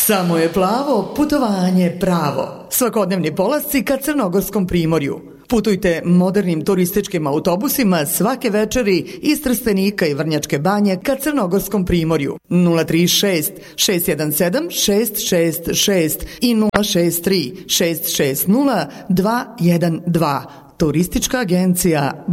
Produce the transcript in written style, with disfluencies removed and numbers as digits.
Samo je plavo, putovanje pravo. Svakodnevni polasci ka Crnogorskom primorju. Putujte modernim turističkim autobusima svake večeri iz Trstenika i Vrnjačke Banje ka Crnogorskom primorju. 036 617 666 i 063 660 212. Turistička agencija